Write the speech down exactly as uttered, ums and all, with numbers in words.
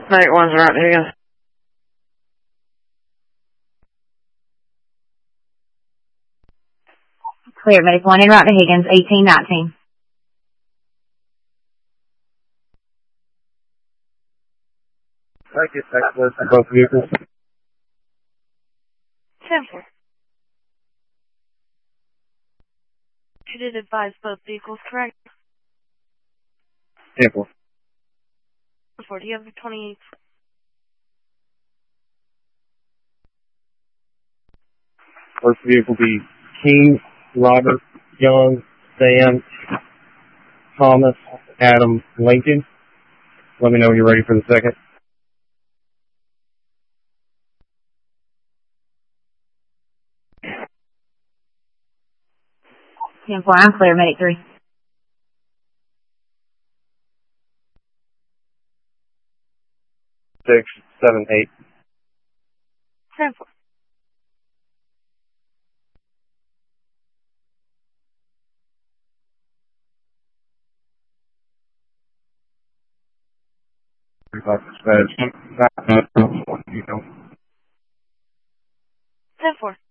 Night one's around Higgins. Clear, medic one en route to Higgins, eighteen nineteen. Thank you. Thanks for both vehicles. ten four. You did advise both vehicles, correct? ten four. four, do you have the twenty-eight? First vehicle be King, Robert, Young, Sam, Thomas, Adam, Lincoln. Let me know when you're ready for the second. ten four, I'm clear, medic three. Six, seven, eight. ten four. ten four.